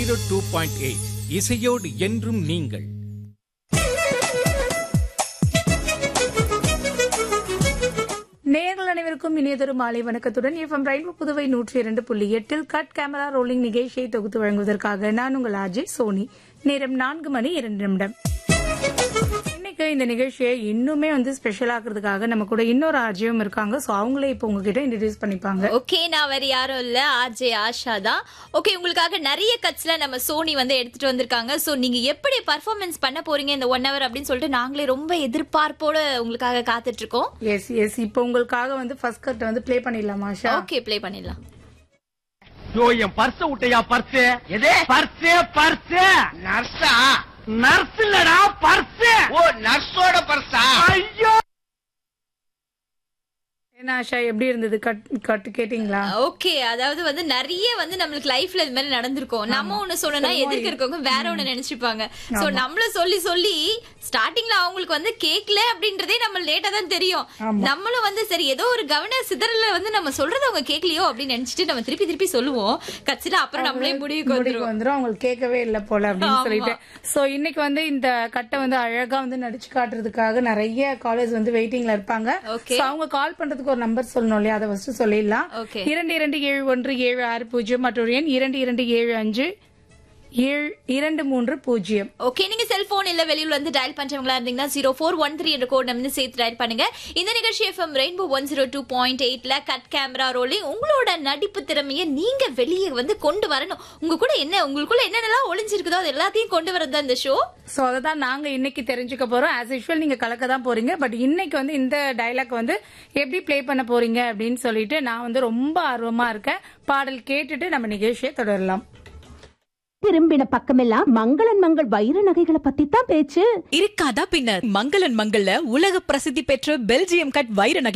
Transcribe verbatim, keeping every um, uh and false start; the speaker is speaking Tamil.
ஜீரோ டூ பாயிண்ட் எயிட் இசையோடு என்றும் நீங்கள். நேயர்கள் அனைவருக்கும் இனியதொரு மாலை வணக்கத்துடன் எஃப்எம் ரெயின்போ புதுவை நூற்றி இரண்டு புள்ளி எட்டில் கட் கேமரா ரோலிங் நிகழ்ச்சியை தொகுத்து வழங்குவதற்காக நான் உங்கள் அஜய் சோனி. நேரம் நான்கு மணி இரண்டு நிமிடம். இன்னைக்கு இந்த நிகழ்ச்சியை இன்னுமே வந்து ஸ்பெஷல் ஆக்குறதுக்காக நம்ம கூட இன்னொரு ஆர்ஜியும் இருக்காங்க. சோ அவங்களே இப்போ உங்ககிட்ட இன்ட்ரோடியூஸ் பண்ணிப்பாங்க. ஓகே, நான் வேற யாரும் இல்ல, ஆர்ஜே ஆஷா தான். ஓகே, உங்களுக்காக நிறைய கட்ஸ்ல நம்ம சோனி வந்து எடுத்துட்டு வந்திருக்காங்க. சோ நீங்க எப்படி பர்ஃபார்மன்ஸ் பண்ண போறீங்க இந்த ஒன் ஹவர் அப்படின்னு சொல்லிட்டு நாங்களே ரொம்ப எதிர்பார்ப்போட உங்களுக்காக காத்துட்டு இருக்கோம். எஸ் எஸ் இப்போ உங்களுக்காக வந்து ஃபர்ஸ்ட் கட் வந்து ப்ளே பண்ணிடலாமா ஆஷா? ஓகே, ப்ளே பண்ணிடலாம். யோ, என் பர்ஸ் விட்டையா? பர்ஸ் எது? Purse purse நர்ஸா? நர்ஸ் இல்லடா, பர்ஸ். ஓ, நர்ஸோட பர்ஸா? ஐயோ, என்ன ஆஷா எப்படி இருந்தது கட் கட் கேட்டிங்களா? ஓகே, அதாவது வந்து நிறைய வந்து நம்மளுக்கு லைஃப்ல இது மாதிரி நடந்திருக்கும். நம்ம ஒண்ணு சொன்னா எதிர்க்க இருக்கவங்க வேற ஒண்ணு நினைச்சுப்பாங்க. சோ நம்மள சொல்லி சொல்லி ஸ்டார்டிங்ல அவங்களுக்கு வந்து கேட்கல அப்படின்றதே நம்ம லேட்டா தான் தெரியும். நம்மளும் வந்து சரி ஏதோ ஒரு கவன சிதறல வந்து நம்ம சொல்றத அவங்க கேட்கலையோ அப்படின்னு நினைச்சிட்டு நம்ம திருப்பி திருப்பி சொல்லுவோம். கட்சியில அப்புறம் நம்மளே முடிவுக்கு வந்துரும் வந்துரும் அவங்களுக்கு கேட்கவே இல்ல போல அப்படின்னு சொல்லிட்டு. சோ இன்னைக்கு வந்து இந்த கட்டை வந்து அழகா வந்து நடிச்சு காட்டுறதுக்காக நிறைய காலேஜ் வந்து வெயிட்டிங்ல இருப்பாங்க. அவங்க கால் பண்றதுக்கு ஒரு நம்பர் சொல்லணும் இல்லையா, அதை ஃபர்ஸ்ட் சொல்லிடலாம். இரண்டு இரண்டு ஏழு ஒன்று ஏழு ஆறு பூஜ்ஜியம் மற்றொரு எண் இரண்டு இரண்டு ஏழு அஞ்சு ஏழு இரண்டு மூன்று பூஜ்ஜியம். ஓகே, நீங்க செல்போன் இல்ல வெளியூர்ல வந்து டயல் பண்றவங்களா இருந்தீங்கன்னா ஜீரோ ஃபோர் ஒன் த்ரீ என்ற கோட் நம்ம சேர்த்து டயல் பண்ணுங்க. இந்த நிகழ்ச்சி FM rainbow one zero two point எயிட்ல கட் கேமரா ரோலிங். உங்களோட நடிப்பு திறமையை நீங்க வெளியே வந்து கொண்டு வரணும். உங்க கூட என்ன உங்களுக்குள்ள என்னென்னலாம் ஒளிஞ்சிருக்குதோ அது எல்லாத்தையும் கொண்டு வரது இந்த ஷோ. சோ அதான் நாங்க இன்னைக்கு தெரிஞ்சுக்க போறோம். ஆஸ் யூஷுவல் நீங்க கலக்க தான் போறீங்க. பட் இன்னைக்கு வந்து இந்த டயலாக் வந்து எப்படி பிளே பண்ண போறீங்க அப்படின்னு சொல்லிட்டு நான் வந்து ரொம்ப ஆர்வமா இருக்கேன். பாடல் கேட்டுட்டு நம்ம நிகழ்ச்சியை தொடரலாம். திரும்பின பக்கமெல்லாம் மங்களன் மங்கள் வைர நகைகளை பத்தி தான் பேச்சு. இருக்காதா பின்னர் மங்களன் மங்கள்ல உலக பிரசித்தி பெற்ற பெல்ஜியம் கட் வைர நகை